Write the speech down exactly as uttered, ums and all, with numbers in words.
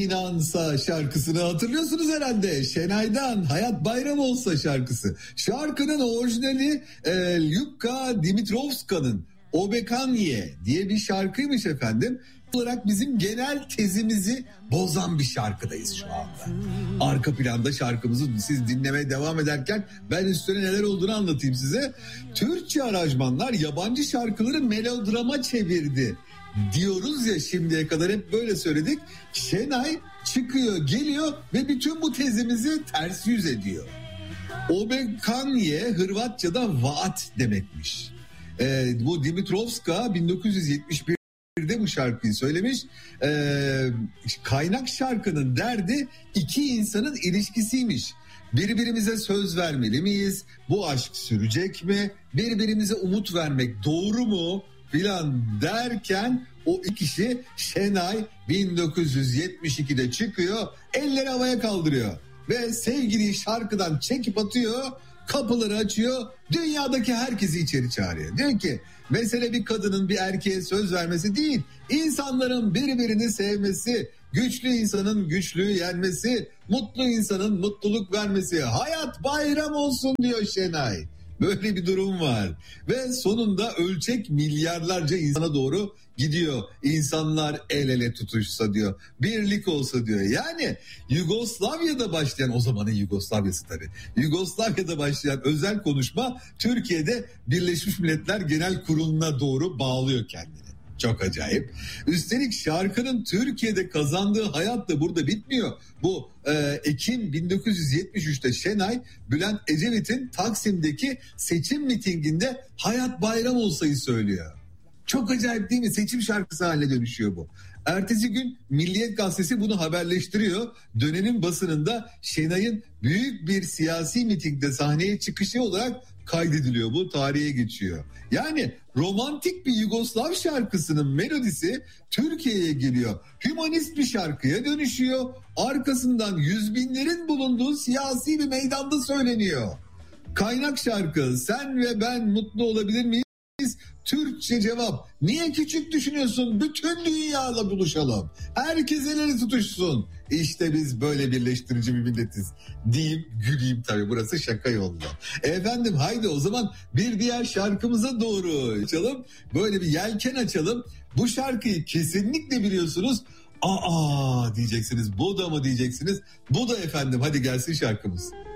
İnansa şarkısını hatırlıyorsunuz herhalde. Şenay'dan Hayat Bayram Olsa şarkısı. Şarkının orijinali e, Lyubka Dimitrovska'nın Obekanye diye bir şarkıymış efendim. Olarak bizim genel tezimizi bozan bir şarkıdayız şu anda. Arka planda şarkımızı siz dinlemeye devam ederken ben üstüne neler olduğunu anlatayım size. Türkçe aranjmanlar yabancı şarkıları melodrama çevirdi diyoruz ya, şimdiye kadar hep böyle söyledik. Şenay çıkıyor geliyor ve bütün bu tezimizi ters yüz ediyor. Obekanye Hırvatça'da vaat demekmiş. Ee, bu Dimitrovska bin dokuz yüz yetmiş birde bu şarkıyı söylemiş. Ee, kaynak şarkının derdi iki insanın ilişkisiymiş. Birbirimize söz vermeli miyiz? Bu aşk sürecek mi? Birbirimize umut vermek doğru mu? Filan derken o iki kişi Şenay bin dokuz yüz yetmiş ikide çıkıyor, elleri havaya kaldırıyor ve sevgiliyi şarkıdan çekip atıyor, kapıları açıyor, dünyadaki herkesi içeri çağırıyor. Diyor ki mesele bir kadının bir erkeğe söz vermesi değil, insanların birbirini sevmesi, güçlü insanın güçlüğü yenmesi, mutlu insanın mutluluk vermesi. Hayat bayram olsun diyor Şenay. Böyle bir durum var ve sonunda ölçek milyarlarca insana doğru gidiyor. İnsanlar el ele tutuşsa diyor, birlik olsa diyor. Yani Yugoslavya'da başlayan, o zamanın Yugoslavya'sı tabii, Yugoslavya'da başlayan özel konuşma Türkiye'de Birleşmiş Milletler Genel Kurulu'na doğru bağlıyor kendini. Çok acayip. Üstelik şarkının Türkiye'de kazandığı hayat da burada bitmiyor. Bu e, Ekim bin dokuz yüz yetmiş üçte Şenay, Bülent Ecevit'in Taksim'deki seçim mitinginde Hayat Bayram Olsa'yı söylüyor. Çok acayip değil mi? Seçim şarkısı haline dönüşüyor bu. Ertesi gün Milliyet Gazetesi bunu haberleştiriyor. Dönemin basınında Şenay'ın büyük bir siyasi mitingde sahneye çıkışı olarak kaydediliyor. Bu tarihe geçiyor. Yani romantik bir Yugoslav şarkısının melodisi Türkiye'ye geliyor. Hümanist bir şarkıya dönüşüyor. Arkasından yüz binlerin bulunduğu siyasi bir meydanda söyleniyor. Kaynak şarkı Sen ve Ben Mutlu Olabilir Miyiz? Türkçe cevap. Niye küçük düşünüyorsun? Bütün dünyayla buluşalım. Herkes el ele tutuşsun. İşte biz böyle birleştirici bir milletiz. Diyeyim, güleyim tabii. Burası şaka yolda. Efendim haydi o zaman bir diğer şarkımıza doğru açalım. Böyle bir yelken açalım. Bu şarkıyı kesinlikle biliyorsunuz. Aa diyeceksiniz. Bu da mı diyeceksiniz? Bu da efendim. Hadi gelsin şarkımız.